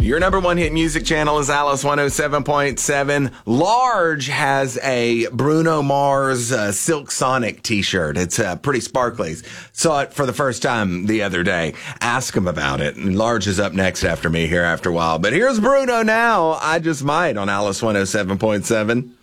Your number one hit music channel is Alice 107.7. Large has a Bruno Mars Silk Sonic t-shirt. It's pretty sparkly. Saw it for the first time the other day. Ask him about it. And Large is up next after me here after a while. But here's Bruno now. I Just Might on Alice 107.7.